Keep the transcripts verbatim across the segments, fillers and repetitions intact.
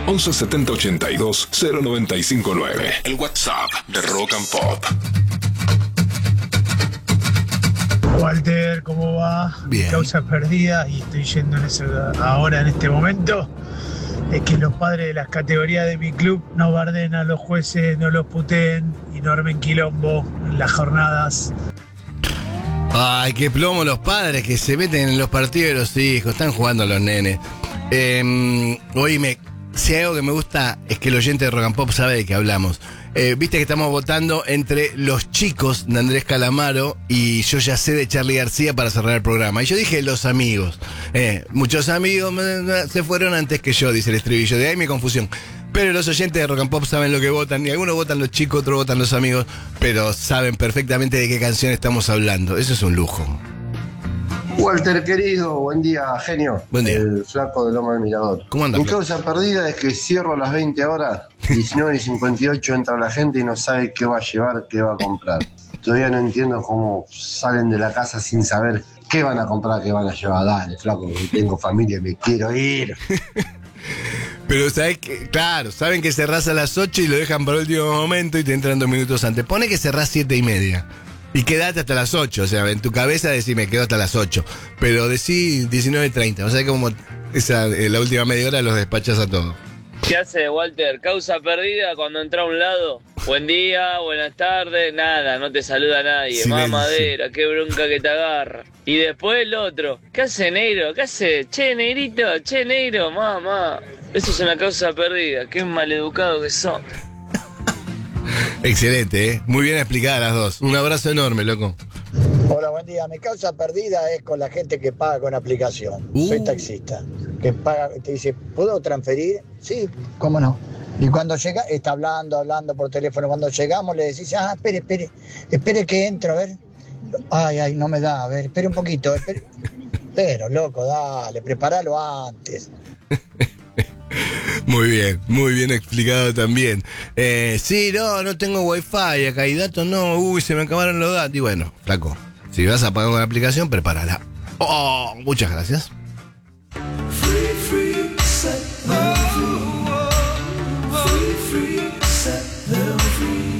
once setenta ochenta y dos cero noventa y cinco nueve. El WhatsApp de Rock and Pop. Walter, ¿cómo va? Bien. Causa perdida, y estoy yendo en eso ahora en este momento. Es que los padres de las categorías de mi club no barden a los jueces, no los puteen y no armen quilombo en las jornadas. Ay, qué plomo los padres que se meten en los partidos de los hijos, están jugando los nenes. Eh, oíme, si hay algo que me gusta es que el oyente de Rock and Pop sabe de qué hablamos. Eh, Viste que estamos votando entre los chicos de Andrés Calamaro y Yo ya sé de Charly García para cerrar el programa. Y yo dije los amigos. Eh, muchos amigos se fueron antes que yo, dice el estribillo. De ahí mi confusión. Pero los oyentes de Rock and Pop saben lo que votan. Y algunos votan los chicos, otros votan los amigos. Pero saben perfectamente de qué canción estamos hablando. Eso es un lujo. Walter, querido, buen día, genio. Buen día. El flaco de Loma del Mirador. ¿Cómo anda, Mi flaco? causa perdida es que cierro a las veinte horas, diecinueve y cincuenta y ocho entra la gente y no sabe qué va a llevar, qué va a comprar. Todavía no entiendo cómo salen de la casa sin saber qué van a comprar, qué van a llevar. Dale, flaco, tengo familia, me quiero ir. Pero sabes que, claro, saben que cerrás a las ocho y lo dejan para el último momento y te entran dos minutos antes. Pone que cerrás siete y media. Y quedate hasta las ocho, o sea, en tu cabeza decís me quedo hasta las ocho. Pero decí diecinueve treinta, o sea, como esa, eh, la última media hora los despachás a todos. ¿Qué hace, Walter? Causa perdida cuando entra a un lado. Buen día, buenas tardes, nada, no te saluda nadie. Silencio. Más madera, qué bronca que te agarra. Y después el otro. ¿Qué hace, negro? ¿Qué hace? Che, negrito, che, negro, mamá. Eso es una causa perdida, qué maleducado que son. Excelente, ¿eh? Muy bien explicadas las dos. Un abrazo enorme, loco. Hola, buen día. Mi causa perdida es con la gente que paga con aplicación. Uh. Soy taxista. Que paga, te dice, ¿puedo transferir? Sí, ¿cómo no? Y cuando llega, está hablando, hablando por teléfono. Cuando llegamos le decís, ah, espere, espere, espere que entro, a ver. Ay, ay, no me da, a ver, espere un poquito. Espere. Pero, loco, dale, prepáralo antes. Muy bien, muy bien explicado también. Eh, sí, no, no tengo wifi acá y datos no, uy, se me acabaron los datos. Y bueno, flaco, si vas a pagar con la aplicación, prepárala. Oh, muchas gracias.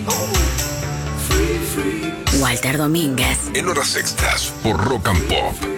Walter Domínguez. En horas extras por Rock and Pop.